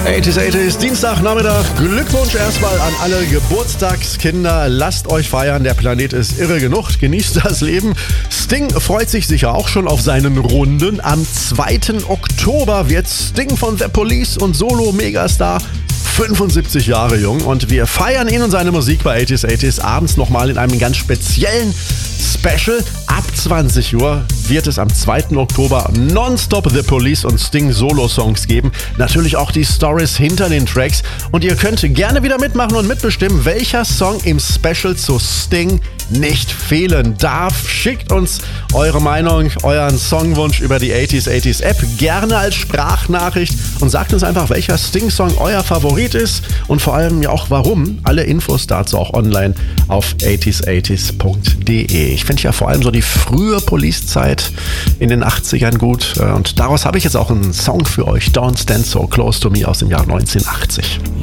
80s, Dienstagnachmittag. Glückwunsch erstmal an alle Geburtstagskinder. Lasst euch feiern, der Planet ist irre genug. Genießt das Leben. Sting freut sich sicher auch schon auf seinen Runden. Am 2. Oktober wird Sting von The Police und Solo-Megastar 75 Jahre jung, und wir feiern ihn und seine Musik bei 80s abends nochmal in einem ganz speziellen Special. Ab 20 Uhr wird es am 2. Oktober nonstop The Police und Sting Solo-Songs geben. Natürlich auch die Stories hinter den Tracks, und ihr könnt gerne wieder mitmachen und mitbestimmen, welcher Song im Special zu Sting nicht fehlen darf. Schickt uns eure Meinung, euren Songwunsch über die 80s App gerne als Sprachnachricht und sagt uns einfach, welcher Sting-Song euer Favorit ist und vor allem ja auch warum. Alle Infos dazu auch online auf 80s80s.de. Ich finde ja vor allem so die frühe Police-Zeit in den 80ern gut, und daraus habe ich jetzt auch einen Song für euch, Don't Stand So Close to Me aus dem Jahr 1980.